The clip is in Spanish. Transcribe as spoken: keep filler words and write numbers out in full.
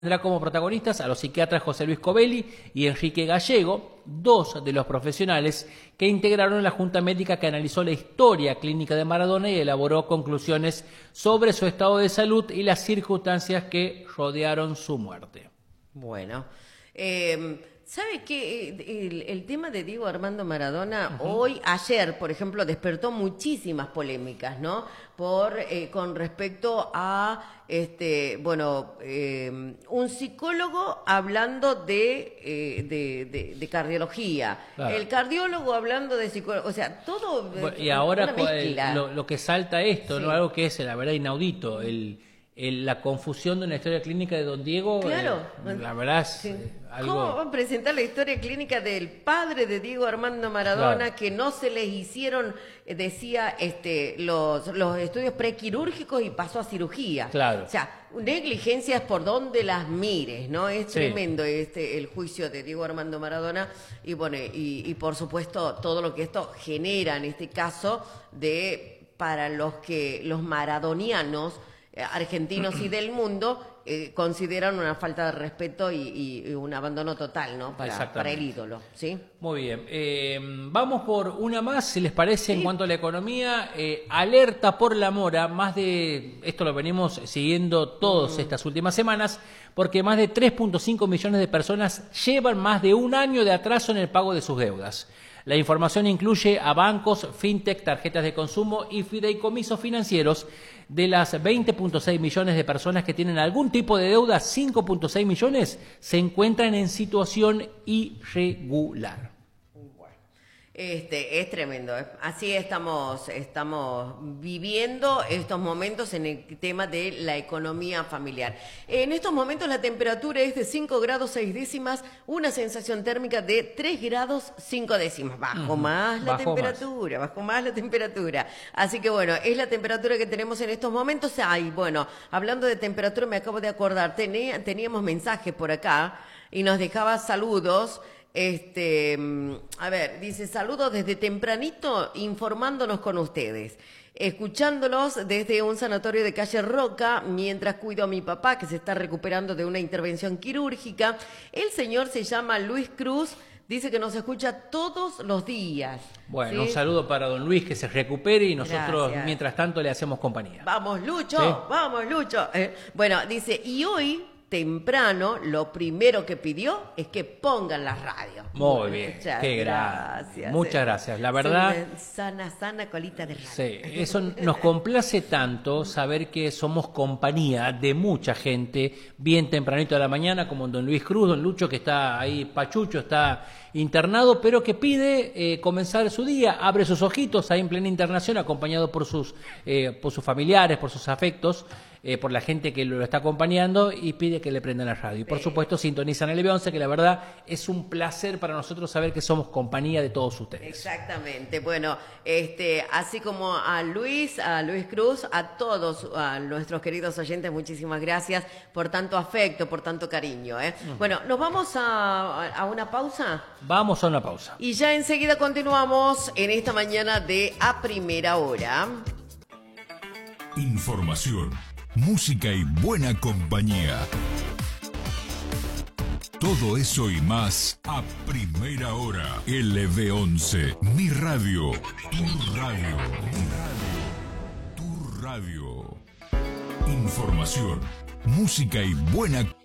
Tendrá como protagonistas a los psiquiatras José Luis Covelli y Enrique Gallego, dos de los profesionales que integraron la Junta Médica que analizó la historia clínica de Maradona y elaboró conclusiones sobre su estado de salud y las circunstancias que rodearon su muerte. Bueno, eh, ¿sabe qué? El, el tema de Diego Armando Maradona, uh-huh. hoy, ayer, por ejemplo, despertó muchísimas polémicas, ¿no? Por, eh, con respecto a, este, bueno, eh, un psicólogo hablando de, eh, de, de, de cardiología, claro. El cardiólogo hablando de psicólogo, o sea, todo. Bueno, y ahora lo, lo que salta esto, sí. ¿no? Algo que es, la verdad, inaudito, el... El, la confusión de una historia clínica de don Diego, claro. eh, la verdad es sí. eh, algo... ¿Cómo van a presentar la historia clínica del padre de Diego Armando Maradona, claro. que no se les hicieron, decía, este, los, los estudios prequirúrgicos y pasó a cirugía? Claro. O sea, negligencias por donde las mires, ¿no? Es sí. tremendo este el juicio de Diego Armando Maradona y, bueno, y, y por supuesto todo lo que esto genera en este caso de para los que los maradonianos argentinos y del mundo eh, consideran una falta de respeto y, y, y un abandono total, ¿no? Para, para el ídolo, ¿sí? Muy bien. Eh, vamos por una más, si les parece, sí. En cuanto a la economía. Eh, alerta por la mora, más de, esto lo venimos siguiendo todas mm. estas últimas semanas, porque más de tres punto cinco millones de personas llevan más de un año de atraso en el pago de sus deudas. La información incluye a bancos, fintech, tarjetas de consumo y fideicomisos financieros. De las veinte punto seis millones de personas que tienen algún tipo de deuda, cinco punto seis millones se encuentran en situación irregular. Este, es tremendo. Así estamos, estamos viviendo estos momentos en el tema de la economía familiar. En estos momentos la temperatura es de cinco grados seis décimas, una sensación térmica de tres grados cinco décimas. Bajo uh-huh. más la bajo temperatura, más. bajo más la temperatura. Así que bueno, es la temperatura que tenemos en estos momentos. Ay, bueno, hablando de temperatura me acabo de acordar, tenía, teníamos mensajes por acá y nos dejaba saludos. Este, a ver, dice, saludos desde tempranito informándonos con ustedes, escuchándolos desde un sanatorio de calle Roca mientras cuido a mi papá que se está recuperando de una intervención quirúrgica. El señor se llama Luis Cruz, dice que nos escucha todos los días. Bueno, ¿sí? Un saludo para don Luis, que se recupere y nosotros Gracias. Mientras tanto le hacemos compañía. Vamos Lucho, ¿sí? vamos Lucho. Eh, bueno, dice, y hoy... temprano, lo primero que pidió es que pongan la radio. Muy bien, Muchas qué gracias. Muchas eh. gracias, la verdad. Sana, sana colita de radio. Sí, eso nos complace tanto saber que somos compañía de mucha gente, bien tempranito de la mañana, como don Luis Cruz, don Lucho, que está ahí, Pachucho, está internado, pero que pide eh, comenzar su día, abre sus ojitos ahí en plena internación, acompañado por sus, eh, por sus familiares, por sus afectos. Eh, por la gente que lo está acompañando y pide que le prendan la radio. Y por supuesto sintonizan el B once, que la verdad es un placer para nosotros saber que somos compañía de todos ustedes. Exactamente. Bueno, este, así como a Luis, a Luis Cruz, a todos a nuestros queridos oyentes, muchísimas gracias por tanto afecto, por tanto cariño. ¿eh? Uh-huh. Bueno, ¿nos vamos a, a una pausa? Vamos a una pausa. Y ya enseguida continuamos en esta mañana de A Primera Hora. Información, música y buena compañía. Todo eso y más a primera hora. L B once, mi radio, tu radio, mi radio, tu radio. Información, música y buena